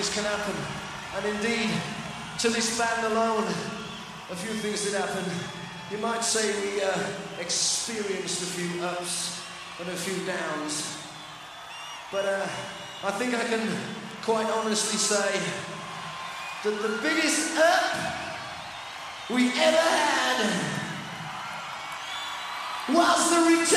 things can happen. And indeed, to this band alone, a few things did happen. You might say we experienced a few ups and a few downs. But I think I can quite honestly say that the biggest up we ever had was the return.